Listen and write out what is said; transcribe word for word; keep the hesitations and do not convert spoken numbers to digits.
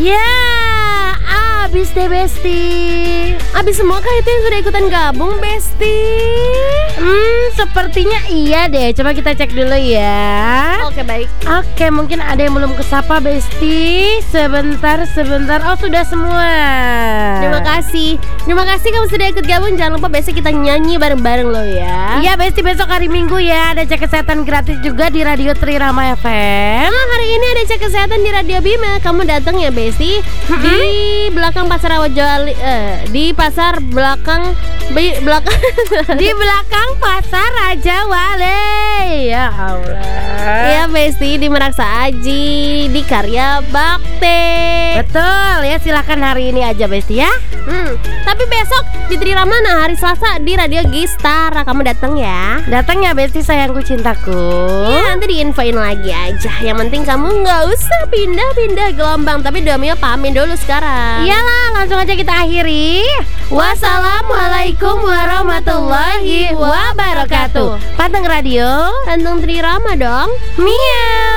Ya, abis deh Besti. Abis semua kah itu yang sudah ikutan gabung, Besti? Hmm, sepertinya iya deh. Coba kita cek dulu ya. Oke, baik. Oke, mungkin ada yang belum kesapa Besti. Sebentar, sebentar. Oh, sudah semua. Terima kasih. Terima kasih kamu sudah ikut gabung. Jangan lupa besok kita nyanyi bareng-bareng loh ya. Iya Besti, besok hari Minggu ya. Ada cek kesehatan gratis juga di Radio Trirama F M. Nah, hari ini ada cek kesehatan di Radio Bima. Kamu datang ya Besti. Mm-hmm. Di belakang pasar Rawajali, eh, di pasar belakang be- belakang Di belakang pasar Raja Wali. Ya Allah. Iya Besti, di Meraksa Aji, di Karya Bakti. Betul ya, silakan hari ini aja Besti ya. Hmm, tapi besok di Trirama, nah hari Selasa di Radio Gistara. Kamu datang ya. Datang ya Besti sayangku cintaku. Ya, nanti diinfoin lagi aja. Yang penting kamu nggak usah pindah-pindah gelombang. Tapi Domio pamin dulu sekarang. Iyalah, langsung aja kita akhiri. Wassalamualaikum warahmatullahi wabarakatuh. Panteng Radio, Panteng Trirama dong. Miau.